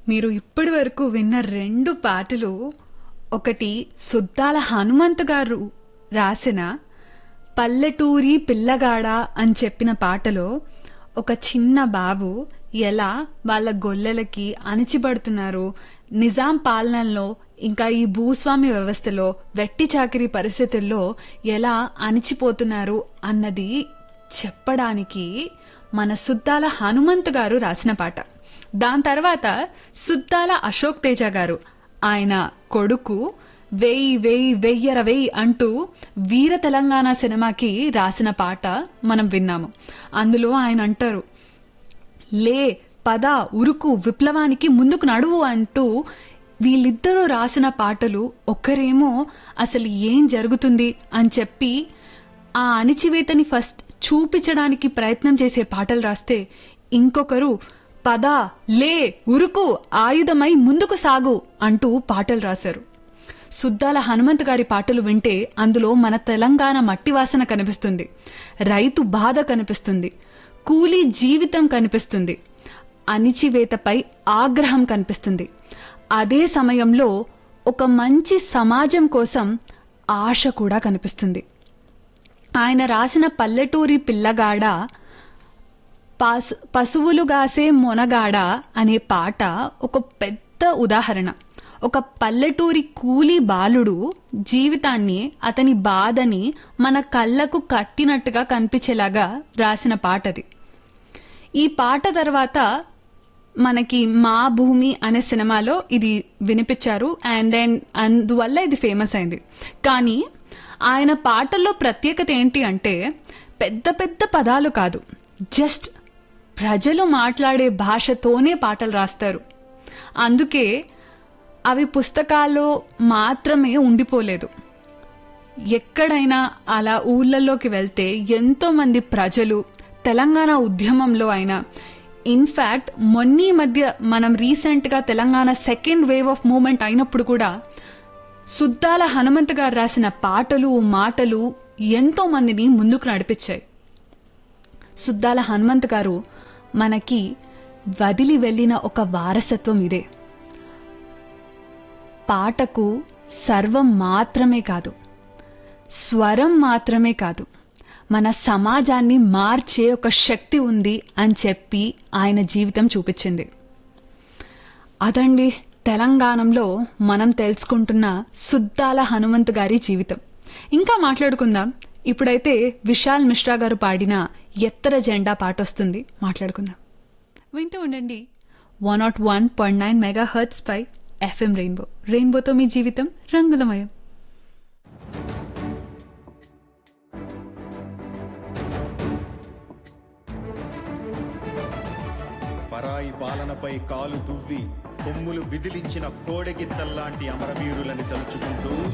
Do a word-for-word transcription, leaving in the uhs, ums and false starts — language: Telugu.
మీరు ఇప్పటి వరకు విన్న రెండు పాటలు ఒకటి సుద్దాల హనుమంత్ గారు రాసిన పల్లెటూరి పిల్లగాడ అని చెప్పిన పాటలో ఒక చిన్న బాబు ఎలా వాళ్ళ గొల్లెలకి అణిచిబడుతున్నారు, నిజాం పాలనలో ఇంకా ఈ భూస్వామి వ్యవస్థలో వెట్టి చాకిరీ పరిస్థితుల్లో ఎలా అణిచిపోతున్నారు అన్నది చెప్పడానికి మన సుద్దాల హనుమంత్ గారు రాసిన పాట. దాని తర్వాత సుద్దాల అశోక్ తేజ గారు ఆయన కొడుకు వెయ్యి వెయ్యి వెయ్యర వెయ్యి అంటూ వీర తెలంగాణ సినిమాకి రాసిన పాట మనం విన్నాము. అందులో ఆయన అంటారు, లే పద ఉరుకు విప్లవానికి ముందుకు నడువు అంటూ వీళ్ళిద్దరూ రాసిన పాటలు. ఒక్కరేమో అసలు ఏం జరుగుతుంది అని చెప్పి ఆ అణిచివేతని ఫస్ట్ చూపించడానికి ప్రయత్నం చేసే పాటలు రాస్తే, ఇంకొకరు పద లే ఉరుకు ఆయుధమై ముందుకు సాగు అంటూ పాటలు రాశారు. సుద్దాల హనుమంత్ గారి పాటలు వింటే అందులో మన తెలంగాణ మట్టి వాసన కనిపిస్తుంది, రైతు బాధ కనిపిస్తుంది, కూలీ జీవితం కనిపిస్తుంది, అణిచివేతపై ఆగ్రహం కనిపిస్తుంది. అదే సమయంలో ఒక మంచి సమాజం కోసం ఆశ కూడా కనిపిస్తుంది. ఆయన రాసిన పల్లెటూరి పిల్లగాడ, పశు పశువులు గాసే మొనగాడ అనే పాట ఒక పెద్ద ఉదాహరణ. ఒక పల్లెటూరి కూలీ బాలుడు జీవితాన్ని, అతని బాధని మన కళ్ళకు కట్టినట్టుగా కనిపించేలాగా రాసిన పాట అది. ఈ పాట తర్వాత మనకి మా భూమి అనే సినిమాలో ఇది వినిపించారు, అండ్ దెన్ అందువల్ల ఇది ఫేమస్ అయింది. కానీ ఆయన పాటల్లో ప్రత్యేకత ఏంటి అంటే పెద్ద పెద్ద పదాలు కాదు, జస్ట్ ప్రజలు మాట్లాడే భాషతోనే పాటలు రాస్తారు. అందుకే అవి పుస్తకాల్లో మాత్రమే ఉండిపోలేదు. ఎక్కడైనా అలా ఊళ్ళల్లోకి వెళ్తే ఎంతోమంది ప్రజలు తెలంగాణ ఉద్యమంలో అయినా, ఇన్ఫ్యాక్ట్ మొన్నీ మధ్య మనం రీసెంట్గా Telangana second wave of moment అయినప్పుడు కూడా సుద్దాల హనుమంత్ గారు రాసిన పాటలు మాటలు ఎంతో మందిని ముందుకు నడిపించాయి. సుద్దాల హనుమంత్ గారు మనకి వదిలి వెళ్ళిన ఒక వారసత్వం ఇదే. పాటకు సర్వం మాత్రమే కాదు, స్వరం మాత్రమే కాదు, మన సమాజాన్ని మార్చే ఒక శక్తి ఉంది అని చెప్పి ఆయన జీవితం చూపించింది. అదండి తెలంగాణలో మనం తెలుసుకుంటున్న సుద్దాల హనుమంత్ గారి జీవితం. ఇంకా మాట్లాడుకుందాం. ఇప్పుడైతే విశాల్ మిశ్రా గారు పాడిన ఎత్తర జెండా పాట వస్తుంది, మాట్లాడుకుందాం. వింటూ ఉండండి one not one point nine mega hurts pi FM rainbow. రెయిన్బోతో మీ జీవితం రంగులమయం. పరాయి పాలనపై కాలు దువ్వి కొమ్ములు విదిలించిన కోడెగిత్తల్లాంటి అమరవీరులని తలుచుకుంటూ